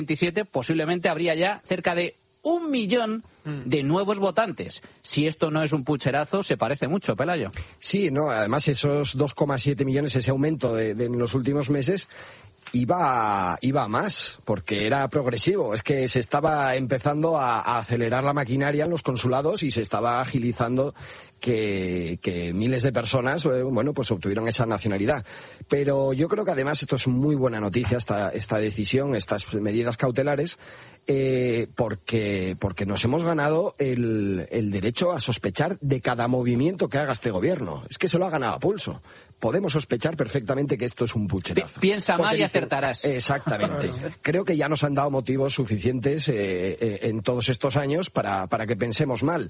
27 posiblemente habría ya cerca de 1 millón de nuevos votantes. Si esto no es un pucherazo, se parece mucho, Pelayo. Sí, no, además esos 2,7 millones, ese aumento en los últimos meses, iba a más, porque era progresivo. Es que se estaba empezando a acelerar la maquinaria en los consulados y se estaba agilizando que miles de personas, pues obtuvieron esa nacionalidad. Pero yo creo que además esto es muy buena noticia, esta decisión, estas medidas cautelares, porque nos hemos ganado el derecho a sospechar de cada movimiento que haga este gobierno. Es que se lo ha ganado a pulso. Podemos sospechar perfectamente que esto es un pucherazo. Piensa mal y acertarás. Exactamente. Creo que ya nos han dado motivos suficientes en todos estos años para que pensemos mal.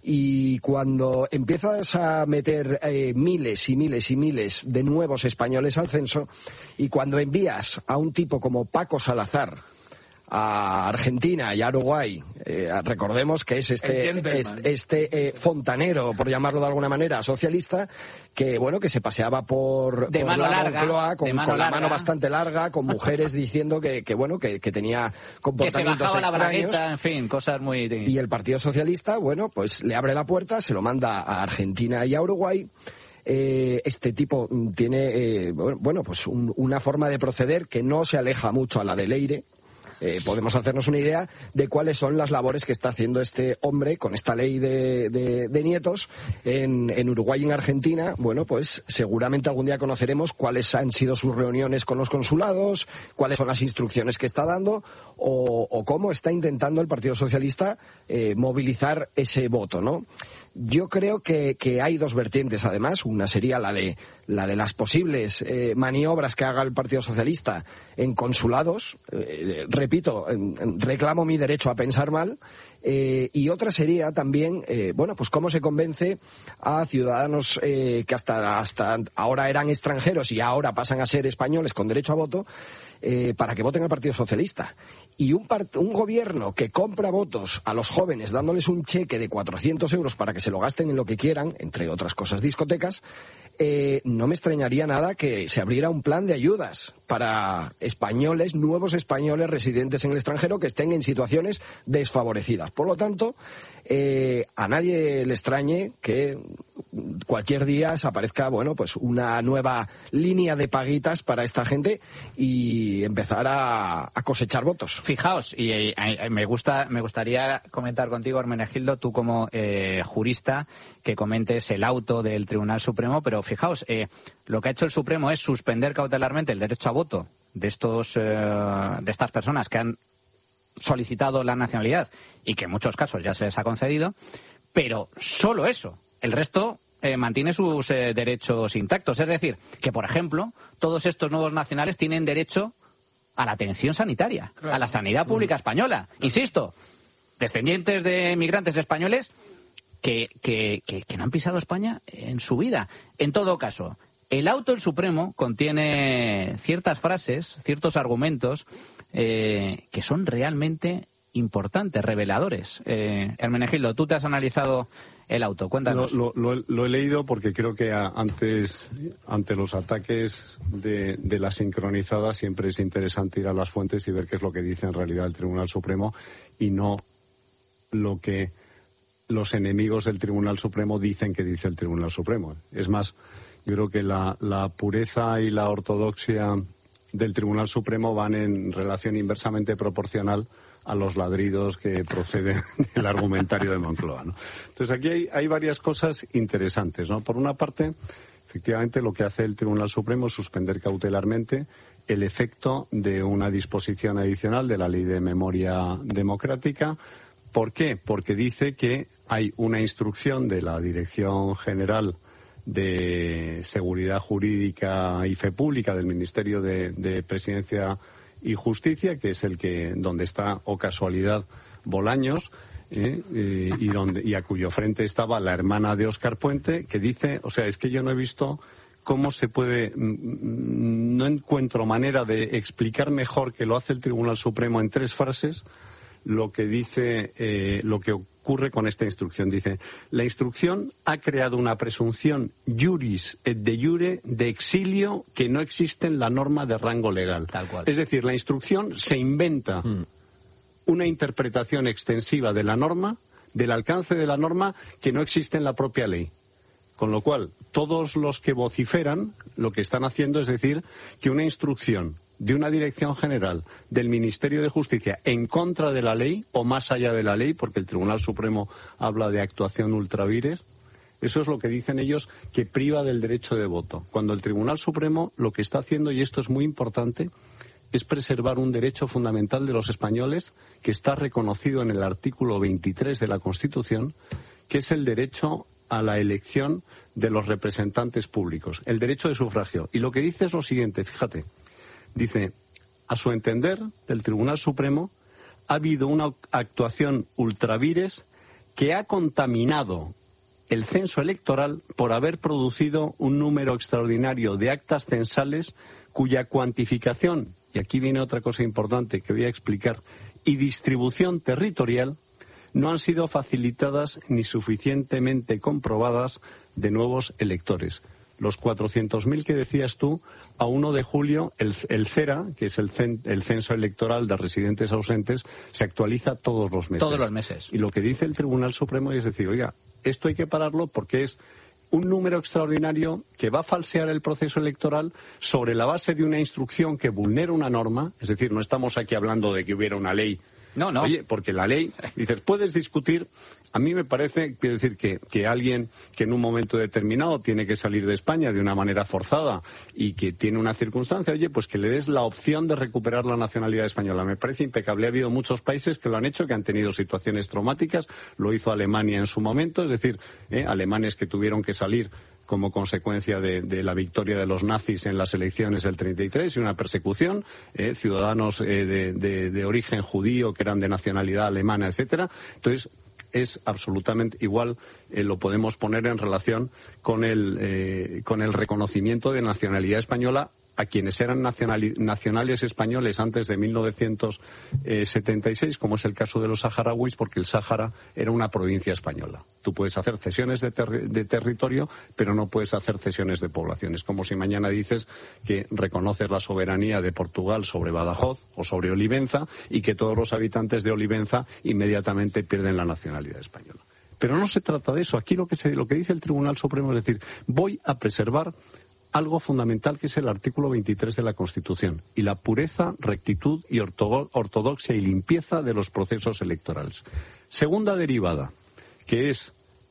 Y cuando empiezas a meter miles y miles y miles de nuevos españoles al censo, y cuando envías a un tipo como Paco Salazar a Argentina y a Uruguay, recordemos que es este fontanero, por llamarlo de alguna manera, socialista, que se paseaba por la Moncloa con la mano bastante larga, con mujeres diciendo que tenía comportamientos que se bajaba extraños, la bragueta, en fin, cosas muy... Y el Partido Socialista, pues le abre la puerta, se lo manda a Argentina y a Uruguay. Este tipo tiene una forma de proceder que no se aleja mucho a la de Leire. Podemos hacernos una idea de cuáles son las labores que está haciendo este hombre con esta ley de nietos en Uruguay y en Argentina. Pues seguramente algún día conoceremos cuáles han sido sus reuniones con los consulados, cuáles son las instrucciones que está dando o cómo está intentando el Partido Socialista movilizar ese voto, ¿no? Yo creo que hay dos vertientes, además. Una sería la de las posibles maniobras que haga el Partido Socialista en consulados. Repito, reclamo mi derecho a pensar mal. Y otra sería también, cómo se convence a ciudadanos que hasta ahora eran extranjeros y ahora pasan a ser españoles con derecho a voto, para que voten al Partido Socialista. Y un gobierno que compra votos a los jóvenes dándoles un cheque de 400 euros para que se lo gasten en lo que quieran, entre otras cosas discotecas, no me extrañaría nada que se abriera un plan de ayudas para españoles, nuevos españoles residentes en el extranjero que estén en situaciones desfavorecidas. Por lo tanto, a nadie le extrañe que cualquier día se aparezca, una nueva línea de paguitas para esta gente y empezar a cosechar votos. Fijaos, y me gustaría comentar contigo, Hermenegildo, tú como jurista, que comentes el auto del Tribunal Supremo, pero fijaos, lo que ha hecho el Supremo es suspender cautelarmente el derecho a voto de estas personas que han solicitado la nacionalidad y que en muchos casos ya se les ha concedido, pero solo eso. El resto mantiene sus derechos intactos. Es decir, que, por ejemplo, todos estos nuevos nacionales tienen derecho a la atención sanitaria, claro, a la sanidad pública española. Insisto, descendientes de migrantes españoles que no han pisado España en su vida. En todo caso, el auto del Supremo contiene ciertas frases, ciertos argumentos que son realmente importantes, reveladores. Hermenegildo, tú te has analizado el auto, cuéntanos. Lo he leído porque creo que ante los ataques de la sincronizada siempre es interesante ir a las fuentes y ver qué es lo que dice en realidad el Tribunal Supremo y no lo que los enemigos del Tribunal Supremo dicen que dice el Tribunal Supremo. Es más, yo creo que la pureza y la ortodoxia del Tribunal Supremo van en relación inversamente proporcional a los ladridos que proceden del argumentario de Moncloa, ¿no? Entonces aquí hay varias cosas interesantes, ¿no? Por una parte, efectivamente lo que hace el Tribunal Supremo es suspender cautelarmente el efecto de una disposición adicional de la Ley de Memoria Democrática. ¿Por qué? Porque dice que hay una instrucción de la Dirección General de Seguridad Jurídica y Fe Pública del Ministerio de Presidencia y Justicia, que es donde está, o casualidad, Bolaños, y a cuyo frente estaba la hermana de Óscar Puente, que dice, es que yo no he visto cómo se puede, no encuentro manera de explicar mejor que lo hace el Tribunal Supremo en 3 frases, lo que dice, lo que ocurre con esta instrucción. Dice, la instrucción ha creado una presunción juris et de jure de exilio que no existe en la norma de rango legal. Tal cual. Es decir, la instrucción se inventa una interpretación extensiva de la norma, del alcance de la norma, que no existe en la propia ley. Con lo cual, todos los que vociferan lo que están haciendo es decir que una instrucción de una dirección general del Ministerio de Justicia en contra de la ley o más allá de la ley, porque el Tribunal Supremo habla de actuación ultra vires, eso es lo que dicen ellos, que priva del derecho de voto. Cuando el Tribunal Supremo lo que está haciendo, y esto es muy importante, es preservar un derecho fundamental de los españoles que está reconocido en el artículo 23 de la Constitución, que es el derecho a la elección de los representantes públicos, el derecho de sufragio. Y lo que dice es lo siguiente, fíjate, dice, a su entender, del Tribunal Supremo, ha habido una actuación ultra vires que ha contaminado el censo electoral por haber producido un número extraordinario de actas censales cuya cuantificación, y aquí viene otra cosa importante que voy a explicar, y distribución territorial no han sido facilitadas ni suficientemente comprobadas de nuevos electores. Los 400.000 que decías tú, a 1 de julio, el CERA, que es el censo electoral de residentes ausentes, se actualiza todos los meses. Todos los meses. Y lo que dice el Tribunal Supremo es decir, oiga, esto hay que pararlo porque es un número extraordinario que va a falsear el proceso electoral sobre la base de una instrucción que vulnera una norma. Es decir, no estamos aquí hablando de que hubiera una ley. No. Oye, porque la ley, dices, puedes discutir. A mí me parece, quiero decir, que alguien que en un momento determinado tiene que salir de España de una manera forzada y que tiene una circunstancia, oye, pues que le des la opción de recuperar la nacionalidad española. Me parece impecable. Ha habido muchos países que lo han hecho, que han tenido situaciones traumáticas. Lo hizo Alemania en su momento, es decir, alemanes que tuvieron que salir como consecuencia de la victoria de los nazis en las elecciones del 33 y una persecución, ciudadanos de origen judío que eran de nacionalidad alemana, etcétera. Entonces, es absolutamente igual, lo podemos poner en relación con el reconocimiento de nacionalidad española a quienes eran nacionales españoles antes de 1976, como es el caso de los saharauis, porque el Sáhara era una provincia española. Tú puedes hacer cesiones de territorio, pero no puedes hacer cesiones de poblaciones. Como si mañana dices que reconoces la soberanía de Portugal sobre Badajoz o sobre Olivenza y que todos los habitantes de Olivenza inmediatamente pierden la nacionalidad española. Pero no se trata de eso. Aquí lo que dice el Tribunal Supremo es decir, voy a preservar algo fundamental que es el artículo 23 de la Constitución y la pureza, rectitud y ortodoxia y limpieza de los procesos electorales. Segunda derivada, que es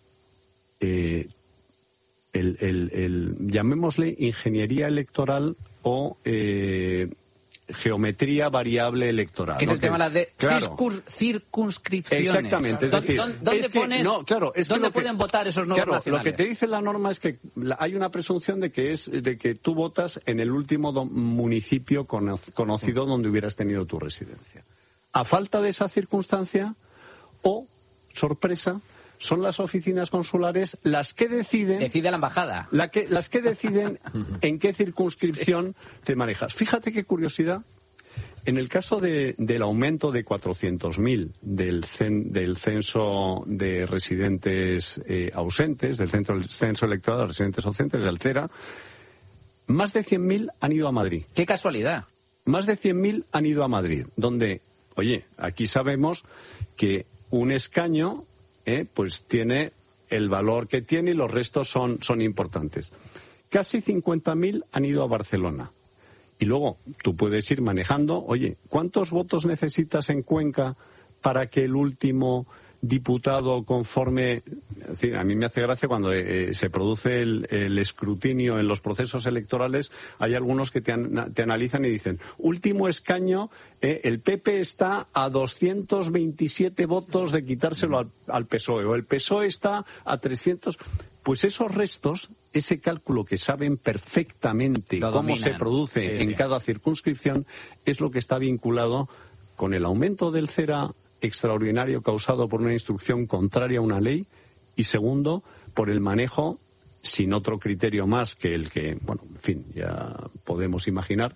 llamémosle ingeniería electoral o geometría variable electoral. Que es el tema de claro, circunscripciones. Exactamente, es decir, ¿dónde pueden votar esos nuevos nacionales? Lo que te dice la norma es que hay una presunción de que tú votas en el último municipio conocido donde hubieras tenido tu residencia. A falta de esa circunstancia, o sorpresa, son las oficinas consulares las que deciden... Decide la embajada. Las que deciden en qué circunscripción te manejas. Fíjate qué curiosidad. En el caso del aumento de 400.000 del censo de residentes ausentes, del censo electoral de residentes ausentes, del CERA, más de 100.000 han ido a Madrid. ¡Qué casualidad! Más de 100.000 han ido a Madrid, donde, oye, aquí sabemos que un escaño... pues tiene el valor que tiene y los restos son importantes. Casi 50.000 han ido a Barcelona. Y luego tú puedes ir manejando, oye, ¿cuántos votos necesitas en Cuenca para que el último diputado conforme... Es decir, a mí me hace gracia cuando se produce el escrutinio en los procesos electorales, hay algunos que te analizan y dicen, último escaño, el PP está a 227 votos de quitárselo al PSOE, o el PSOE está a 300... Pues esos restos, ese cálculo que saben perfectamente cómo se produce en cada circunscripción, es lo que está vinculado con el aumento del CERA extraordinario causado por una instrucción contraria a una ley y segundo, por el manejo, sin otro criterio más que el que, bueno, en fin, ya podemos imaginar,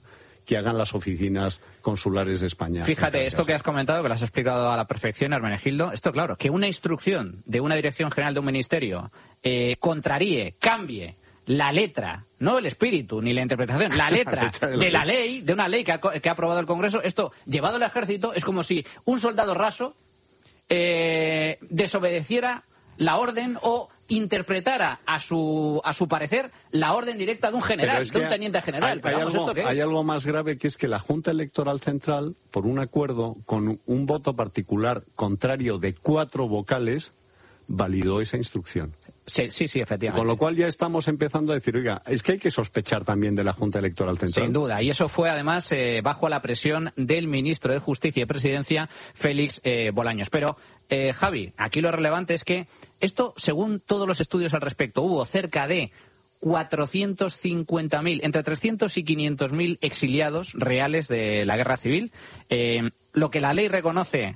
que hagan las oficinas consulares de España. Fíjate, esto que has comentado, que lo has explicado a la perfección, Hermenegildo, esto claro, que una instrucción de una dirección general de un ministerio contraríe, cambie la letra, no el espíritu ni la interpretación, la letra de la ley, de una ley que ha aprobado el Congreso, esto llevado al ejército es como si un soldado raso desobedeciera la orden o interpretara a su parecer la orden directa de un general, de un teniente general. Hay algo más grave, que es que la Junta Electoral Central, por un acuerdo con un voto particular contrario de 4 vocales, validó esa instrucción. Sí, efectivamente. Con lo cual ya estamos empezando a decir, oiga, es que hay que sospechar también de la Junta Electoral Central. Sin duda, y eso fue además bajo la presión del ministro de Justicia y Presidencia, Félix Bolaños. Pero, Javi, aquí lo relevante es que esto, según todos los estudios al respecto, hubo cerca de 450.000, entre 300 y 500.000 exiliados reales de la guerra civil. Lo que la ley reconoce,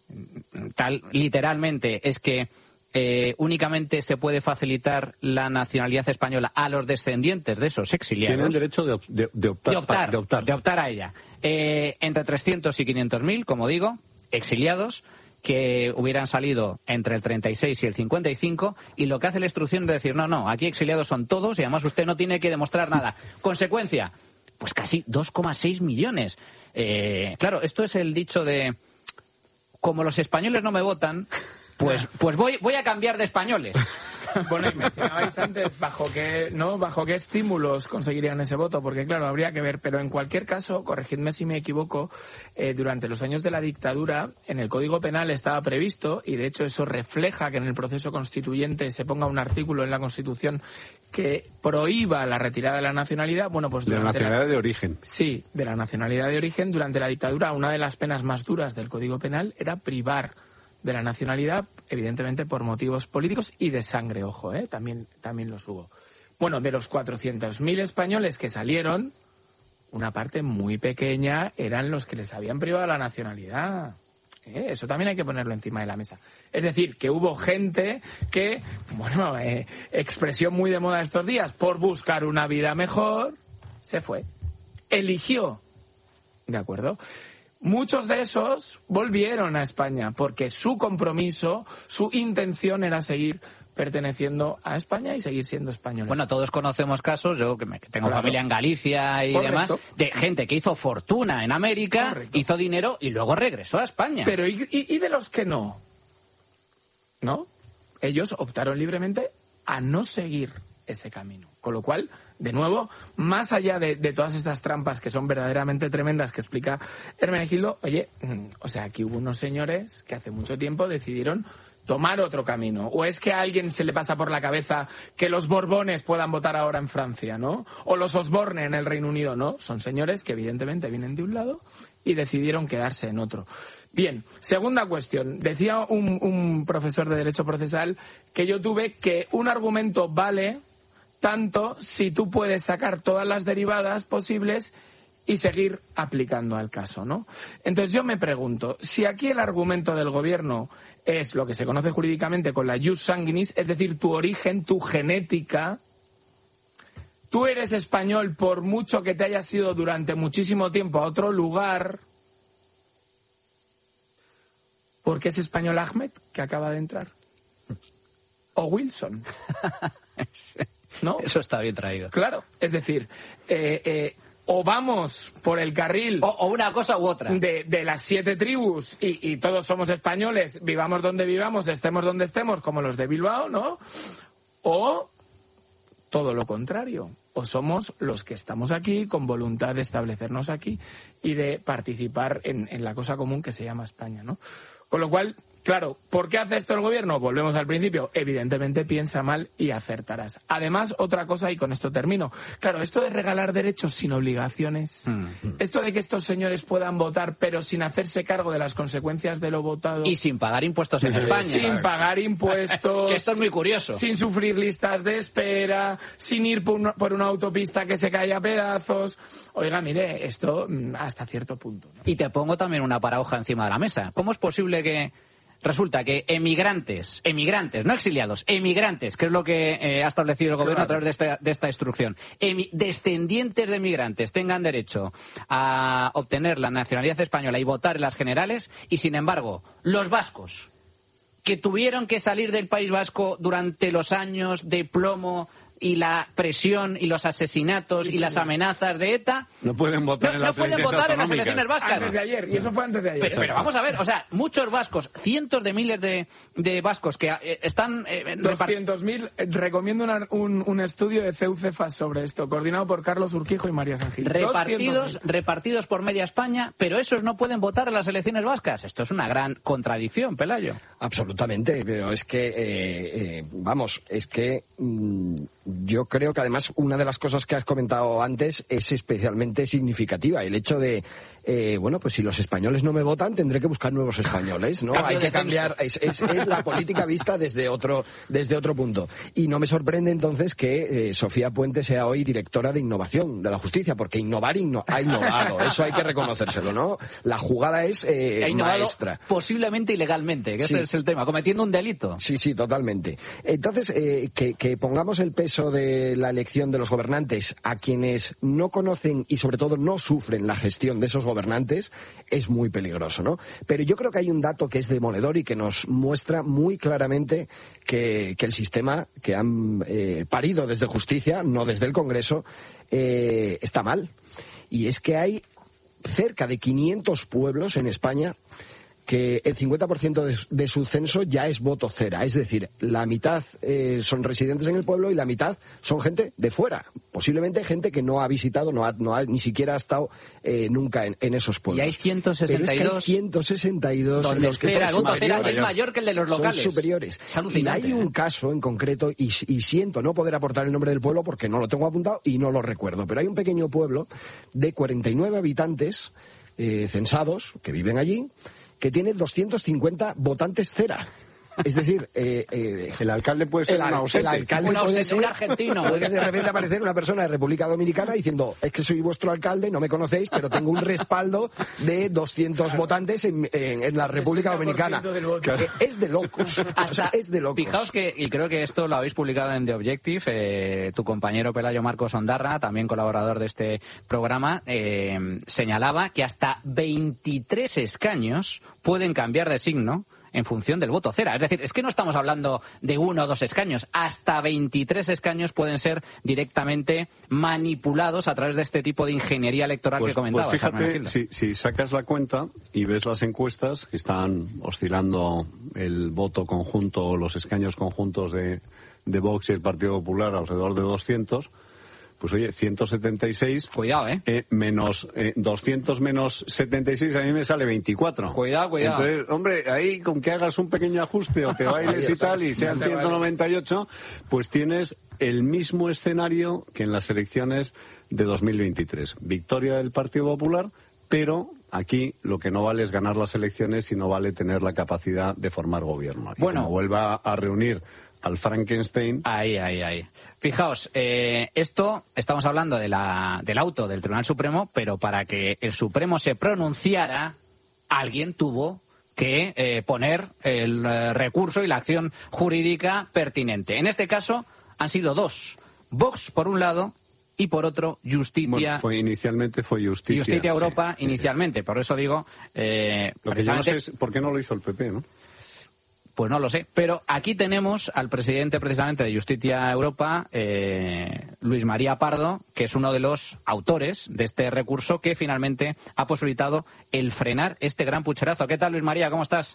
literalmente, es que únicamente se puede facilitar la nacionalidad española a los descendientes de esos exiliados. Tienen derecho de optar a ella. Entre 300 y 500.000, como digo, exiliados que hubieran salido entre el 36 y el 55, y lo que hace la instrucción es decir, no, aquí exiliados son todos y además usted no tiene que demostrar nada. Consecuencia, pues casi 2,6 millones. Claro, esto es el dicho de, como los españoles no me votan, pues voy a cambiar de españoles. Bueno, y mencionabais antes bajo qué estímulos conseguirían ese voto, porque claro, habría que ver, pero en cualquier caso, corregidme si me equivoco, durante los años de la dictadura, en el Código Penal estaba previsto, y de hecho eso refleja que en el proceso constituyente se ponga un artículo en la Constitución que prohíba la retirada de la nacionalidad. Bueno, pues de la nacionalidad de origen. Sí, de la nacionalidad de origen. Durante la dictadura, una de las penas más duras del Código Penal era privar de la nacionalidad, evidentemente por motivos políticos y de sangre, ojo, también los hubo. Bueno, de los 400.000 españoles que salieron, una parte muy pequeña eran los que les habían privado la nacionalidad. Eso también hay que ponerlo encima de la mesa. Es decir, que hubo gente que, expresión muy de moda estos días, por buscar una vida mejor, se fue. Eligió. ¿De acuerdo? Muchos de esos volvieron a España porque su compromiso, su intención era seguir perteneciendo a España y seguir siendo españoles. Bueno, todos conocemos casos, yo que tengo familia en Galicia y demás, de gente que hizo fortuna en América, hizo dinero y luego regresó a España. Pero ¿y de los que no? ¿No? Ellos optaron libremente a no seguir ese camino. Con lo cual, de nuevo, más allá de todas estas trampas que son verdaderamente tremendas que explica Hermenegildo, aquí hubo unos señores que hace mucho tiempo decidieron tomar otro camino. ¿O es que a alguien se le pasa por la cabeza que los Borbones puedan votar ahora en Francia, ¿no? O los Osborne en el Reino Unido, ¿no? Son señores que evidentemente vienen de un lado y decidieron quedarse en otro. Bien, segunda cuestión. Decía un profesor de Derecho Procesal que yo tuve que un argumento vale tanto si tú puedes sacar todas las derivadas posibles y seguir aplicando al caso, ¿no? Entonces yo me pregunto, si aquí el argumento del gobierno es lo que se conoce jurídicamente con la jus sanguinis, es decir, tu origen, tu genética, tú eres español por mucho que te hayas ido durante muchísimo tiempo a otro lugar, ¿por qué es español Ahmed, que acaba de entrar? O Wilson. ¿No? Eso está bien traído. Claro, es decir, o vamos por el carril o una cosa u otra de las 7 tribus y todos somos españoles, vivamos donde vivamos, estemos donde estemos, como los de Bilbao, ¿no? O todo lo contrario, o somos los que estamos aquí con voluntad de establecernos aquí y de participar en la cosa común que se llama España, ¿no? Con lo cual, claro, ¿por qué hace esto el gobierno? Volvemos al principio. Evidentemente piensa mal y acertarás. Además, otra cosa, y con esto termino. Claro, esto de regalar derechos sin obligaciones, esto de que estos señores puedan votar pero sin hacerse cargo de las consecuencias de lo votado. Y sin pagar impuestos en España. Sin pagar impuestos. Que esto es muy curioso. Sin sufrir listas de espera, sin ir por una autopista que se cae a pedazos. Oiga, mire, esto hasta cierto punto, ¿no? Y te pongo también una paradoja encima de la mesa. ¿Cómo es posible que resulta que emigrantes, no exiliados, emigrantes, que es lo que ha establecido el gobierno a través de esta instrucción, descendientes de emigrantes tengan derecho a obtener la nacionalidad española y votar en las generales, y sin embargo, los vascos, que tuvieron que salir del País Vasco durante los años de plomo y la presión y los asesinatos y las amenazas de ETA, no pueden votar en las elecciones vascas. Antes de ayer, y eso fue antes de ayer. Pero vamos a ver, o sea, muchos vascos, cientos de miles de vascos que están... 200.000, recomiendo un estudio de CEU-Cefas sobre esto, coordinado por Carlos Urquijo y María San Gil. Repartidos por media España, pero esos no pueden votar en las elecciones vascas. Esto es una gran contradicción, Pelayo. Absolutamente, pero es que, yo creo que además una de las cosas que has comentado antes es especialmente significativa. El hecho de, pues si los españoles no me votan, tendré que buscar nuevos españoles, ¿no? Hay que cambiar, es la política vista desde otro punto. Y no me sorprende entonces que Sofía Puente sea hoy directora de innovación de la justicia, porque innovar ha innovado, eso hay que reconocérselo, ¿no? La jugada es maestra. Posiblemente ilegalmente, que ese es el tema, cometiendo un delito. Sí, totalmente. Entonces, que pongamos el peso de la elección de los gobernantes a quienes no conocen y sobre todo no sufren la gestión de esos gobernantes es muy peligroso, ¿no? Pero yo creo que hay un dato que es demoledor y que nos muestra muy claramente que el sistema que han parido desde Justicia, no desde el Congreso, está mal. Y es que hay cerca de 500 pueblos en España que el 50% de su censo ya es voto cera. Es decir, la mitad son residentes en el pueblo y la mitad son gente de fuera. Posiblemente gente que no ha visitado, ni siquiera ha estado nunca en esos pueblos. Y hay 162... Pero es que hay 162 donde en los que el voto cera es mayor que el de los locales. Son superiores. Y hay un caso en concreto, y siento no poder aportar el nombre del pueblo porque no lo tengo apuntado y no lo recuerdo, pero hay un pequeño pueblo de 49 habitantes censados que viven allí, que tiene 250 votantes cera. Es decir, el alcalde puede ser un ausente. El alcalde puede ser un argentino. Puede de repente aparecer una persona de República Dominicana diciendo, es que soy vuestro alcalde, no me conocéis, pero tengo un respaldo de 200 votantes en la República Dominicana. Es de locos. O sea, es de locos. Fijaos que, y creo que esto lo habéis publicado en The Objective, tu compañero Pelayo Marcos Ondarra, también colaborador de este programa, señalaba que hasta 23 escaños pueden cambiar de signo en función del voto cera. Es decir, es que no estamos hablando de 1 o 2 escaños. Hasta 23 escaños pueden ser directamente manipulados a través de este tipo de ingeniería electoral que comentabas. Pues fíjate, si sacas la cuenta y ves las encuestas que están oscilando el voto conjunto o los escaños conjuntos de Vox y el Partido Popular alrededor de 200... Pues oye, 176... Cuidado, menos 200 menos 76, a mí me sale 24. Cuidado. Entonces, hombre, ahí con que hagas un pequeño ajuste o te bailes y tal y sean 198, pues tienes el mismo escenario que en las elecciones de 2023. Victoria del Partido Popular, pero aquí lo que no vale es ganar las elecciones, sino vale tener la capacidad de formar gobierno. Y como vuelva a reunir al Frankenstein... Ahí. Fijaos, esto estamos hablando del auto del Tribunal Supremo, pero para que el Supremo se pronunciara, alguien tuvo que poner el recurso y la acción jurídica pertinente. En este caso han sido 2. Vox, por un lado, y por otro, Justitia... Bueno, inicialmente fue Justitia. Justitia Europa, inicialmente. Por eso digo... lo que yo no sé es por qué no lo hizo el PP, ¿no? Pues no lo sé, pero aquí tenemos al presidente precisamente de Justitia Europa, Luis María Pardo, que es uno de los autores de este recurso que finalmente ha posibilitado el frenar este gran pucherazo. ¿Qué tal, Luis María? ¿Cómo estás?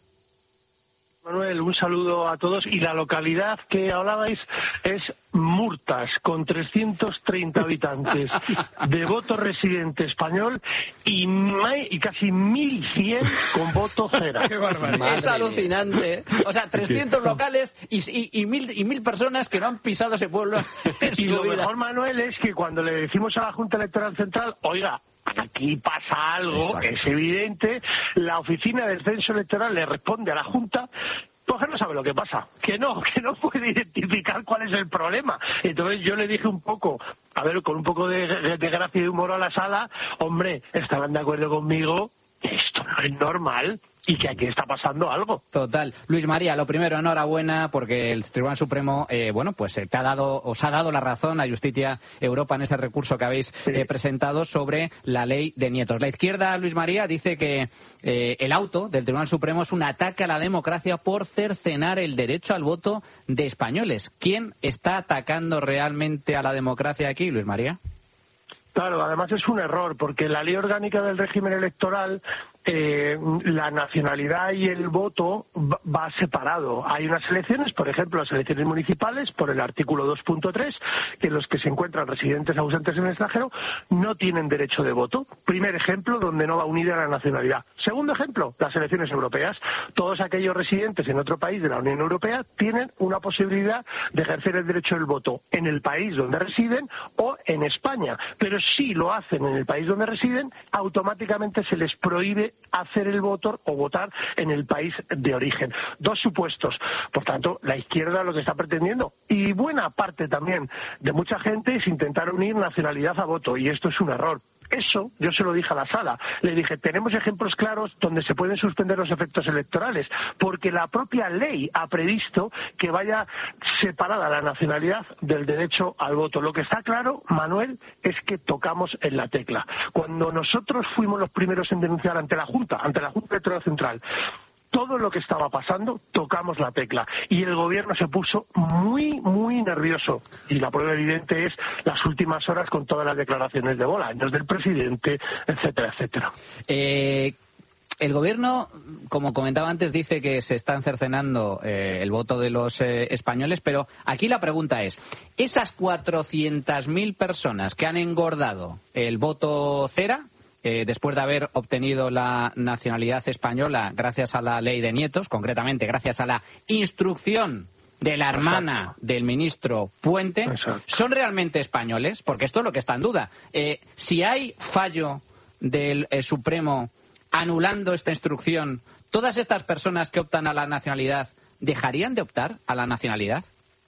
Manuel, un saludo a todos. Y la localidad que hablabais es Murtas, con 330 habitantes de voto residente español y casi 1.100 con voto cera. Qué barbaridad. Es alucinante. O sea, 300 locales y 1.000 personas que no han pisado ese pueblo en y su lo vida. Mejor, Manuel, es que cuando le decimos a la Junta Electoral Central, oiga, aquí pasa algo, exacto, es evidente, la oficina del censo electoral le responde a la Junta, pues que no sabe lo que pasa, que no puede identificar cuál es el problema. Entonces yo le dije un poco, a ver, con un poco de gracia y de humor a la sala, hombre, estarán de acuerdo conmigo esto no es normal y que aquí está pasando algo. Total. Luis María, lo primero, enhorabuena porque el Tribunal Supremo, os ha dado la razón a Justicia Europa en ese recurso que habéis presentado sobre la ley de nietos. La izquierda, Luis María, dice que el auto del Tribunal Supremo es un ataque a la democracia por cercenar el derecho al voto de españoles. ¿Quién está atacando realmente a la democracia aquí, Luis María? Claro, además es un error, porque la ley orgánica del régimen electoral, la nacionalidad y el voto va separado. Hay unas elecciones, por ejemplo, las elecciones municipales, por el artículo 2.3, que los que se encuentran residentes ausentes en el extranjero no tienen derecho de voto. Primer ejemplo, donde no va unida la nacionalidad. Segundo ejemplo, las elecciones europeas. Todos aquellos residentes en otro país de la Unión Europea tienen una posibilidad de ejercer el derecho del voto en el país donde residen o en España. Pero si lo hacen en el país donde residen, automáticamente se les prohíbe hacer el voto o votar en el país de origen. Dos supuestos. Por tanto, la izquierda lo que está pretendiendo, y buena parte también de mucha gente, es intentar unir nacionalidad a voto, y esto es un error. Eso yo se lo dije a la sala. Le dije, tenemos ejemplos claros donde se pueden suspender los efectos electorales, porque la propia ley ha previsto que vaya separada la nacionalidad del derecho al voto. Lo que está claro, Manuel, es que tocamos en la tecla. Cuando nosotros fuimos los primeros en denunciar ante la Junta Electoral Central, todo lo que estaba pasando, tocamos la tecla. Y el gobierno se puso muy, muy nervioso. Y la prueba evidente es las últimas horas con todas las declaraciones de Bolaños, del presidente, etcétera, etcétera. El gobierno, como comentaba antes, dice que se están cercenando el voto de los españoles, pero aquí la pregunta es, esas 400.000 personas que han engordado el voto cera, después de haber obtenido la nacionalidad española gracias a la ley de nietos, concretamente gracias a la instrucción de la hermana del ministro Puente, ¿son realmente españoles? Porque esto es lo que está en duda. Si hay fallo del Supremo anulando esta instrucción, ¿todas estas personas que optan a la nacionalidad dejarían de optar a la nacionalidad?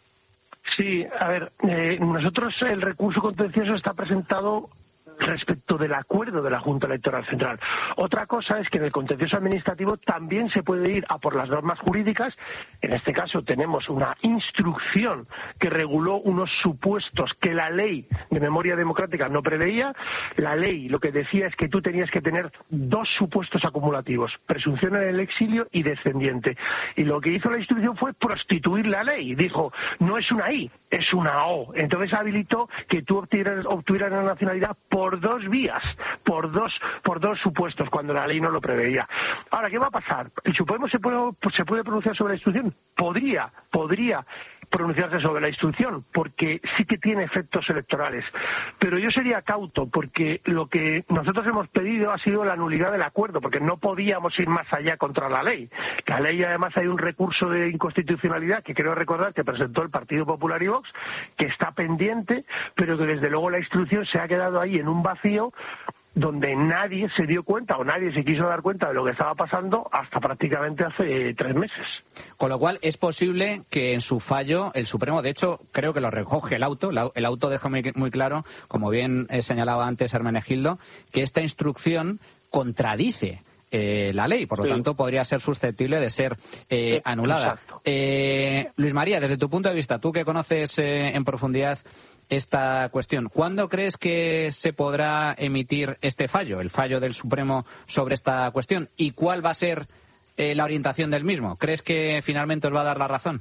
Sí, a ver, nosotros el recurso contencioso está presentado respecto del acuerdo de la Junta Electoral Central. Otra cosa es que en el contencioso administrativo también se puede ir a por las normas jurídicas. En este caso tenemos una instrucción que reguló unos supuestos que la ley de memoria democrática no preveía. La ley lo que decía es que tú tenías que tener dos supuestos acumulativos, presunción en el exilio y descendiente. Y lo que hizo la instrucción fue prostituir la ley. Dijo, no es una I, es una O. Entonces habilitó que tú obtuvieras la nacionalidad por dos vías, por dos supuestos, cuando la ley no lo preveía. Ahora, ¿qué va a pasar? ¿El Supremo se puede pronunciar sobre la instrucción? Podría pronunciarse sobre la instrucción, porque sí que tiene efectos electorales. Pero yo sería cauto, porque lo que nosotros hemos pedido ha sido la nulidad del acuerdo, porque no podíamos ir más allá contra la ley. La ley, además, hay un recurso de inconstitucionalidad que creo recordar que presentó el Partido Popular y Vox, que está pendiente, pero que desde luego la instrucción se ha quedado ahí en un vacío donde nadie se dio cuenta o nadie se quiso dar cuenta de lo que estaba pasando hasta prácticamente hace 3 meses. Con lo cual es posible que en su fallo el Supremo, de hecho creo que lo recoge el auto deja muy claro, como bien señalaba antes Hermenegildo, que esta instrucción contradice la ley, por lo tanto podría ser susceptible de ser anulada. Luis María, desde tu punto de vista, tú que conoces en profundidad esta cuestión, ¿cuándo crees que se podrá emitir este fallo, el fallo del Supremo sobre esta cuestión? ¿Y cuál va a ser la orientación del mismo? ¿Crees que finalmente os va a dar la razón?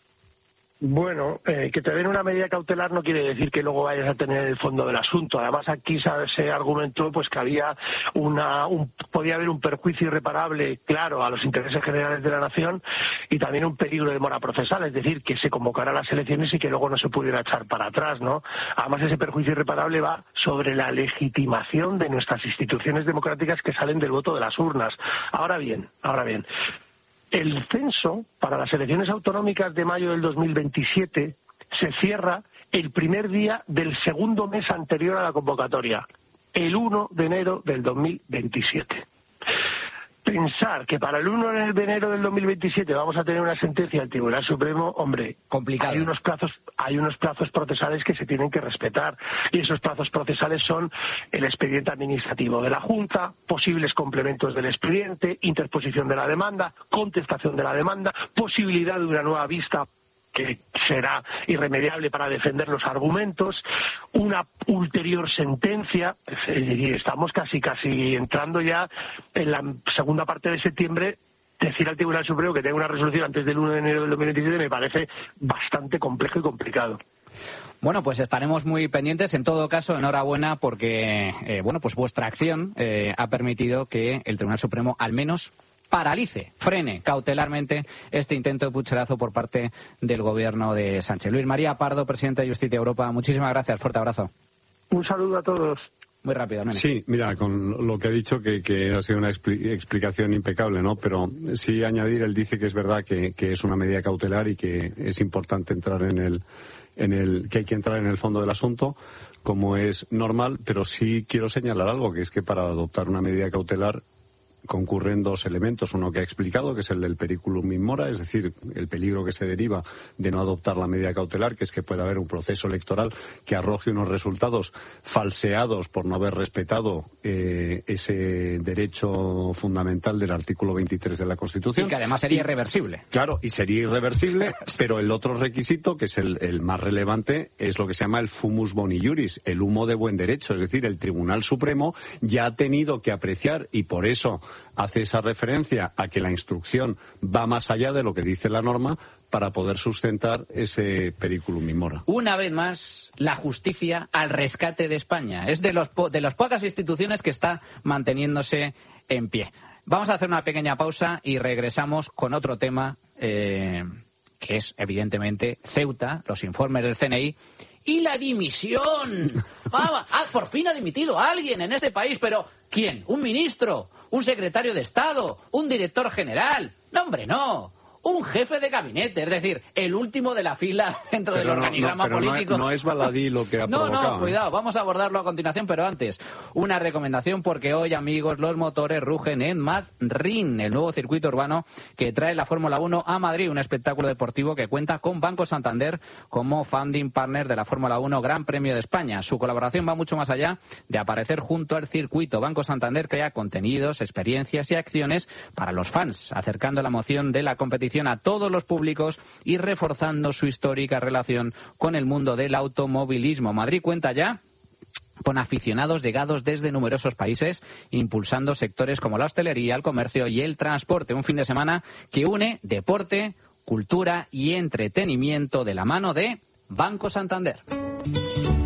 Bueno, que te den una medida cautelar no quiere decir que luego vayas a tener el fondo del asunto. Además, aquí se argumentó pues que había podía haber un perjuicio irreparable, claro, a los intereses generales de la nación y también un peligro de mora procesal, es decir, que se convocara las elecciones y que luego no se pudiera echar para atrás, ¿no? Además, ese perjuicio irreparable va sobre la legitimación de nuestras instituciones democráticas que salen del voto de las urnas. Ahora bien, el censo para las elecciones autonómicas de mayo del 2027 se cierra el primer día del segundo mes anterior a la convocatoria, el 1 de enero del 2027. pensar que para el 1 de enero del 2027 vamos a tener una sentencia del Tribunal Supremo, hombre, complicado. Hay unos plazos procesales que se tienen que respetar, y esos plazos procesales son el expediente administrativo de la Junta, posibles complementos del expediente, interposición de la demanda, contestación de la demanda, posibilidad de una nueva vista que será irremediable para defender los argumentos, una ulterior sentencia, y estamos casi entrando ya en la segunda parte de septiembre. Decir al Tribunal Supremo que tenga una resolución antes del 1 de enero del 2027 me parece bastante complejo y complicado. Bueno, pues estaremos muy pendientes. En todo caso, enhorabuena porque pues vuestra acción ha permitido que el Tribunal Supremo al menos frene cautelarmente este intento de pucherazo por parte del gobierno de Sánchez. Luis María Pardo, presidente de Justicia Europa, muchísimas gracias. Fuerte abrazo. Un saludo a todos. Muy rápidamente. Sí, mira, con lo que ha dicho, que ha sido una explicación impecable, ¿no? Pero sí añadir, él dice que es verdad que es una medida cautelar y que es importante entrar que hay que entrar en el fondo del asunto, como es normal, pero sí quiero señalar algo, que es que para adoptar una medida cautelar concurren dos elementos. Uno que ha explicado, que es el del periculum in mora, es decir, el peligro que se deriva de no adoptar la medida cautelar, que es que puede haber un proceso electoral que arroje unos resultados falseados por no haber respetado ese derecho fundamental del artículo 23 de la Constitución. Y que además sería irreversible. Claro, y sería irreversible, pero el otro requisito, que es el más relevante, es lo que se llama el fumus boni iuris, el humo de buen derecho. Es decir, el Tribunal Supremo ya ha tenido que apreciar, y por eso hace esa referencia a que la instrucción va más allá de lo que dice la norma para poder sustentar ese periculum in mora. Una vez más, la justicia al rescate de España. Es de las pocas instituciones que está manteniéndose en pie. Vamos a hacer una pequeña pausa y regresamos con otro tema que es, evidentemente, Ceuta, los informes del CNI y la dimisión. Por fin ha dimitido alguien en este país, pero ¿quién? ¿Un ministro? ¿Un secretario de Estado? ¿Un director general? No, hombre, no. Un jefe de gabinete, es decir, el último de la fila dentro del organigrama político. No es baladí lo que ha provocado. No, cuidado, vamos a abordarlo a continuación, pero antes, una recomendación, porque hoy, amigos, los motores rugen en Madrid, el nuevo circuito urbano que trae la Fórmula 1 a Madrid, un espectáculo deportivo que cuenta con Banco Santander como founding partner de la Fórmula 1 Gran Premio de España. Su colaboración va mucho más allá de aparecer junto al circuito. Banco Santander crea contenidos, experiencias y acciones para los fans, acercando la emoción de la competición a todos los públicos y reforzando su histórica relación con el mundo del automovilismo. Madrid cuenta ya con aficionados llegados desde numerosos países, impulsando sectores como la hostelería, el comercio y el transporte. Un fin de semana que une deporte, cultura y entretenimiento de la mano de Banco Santander.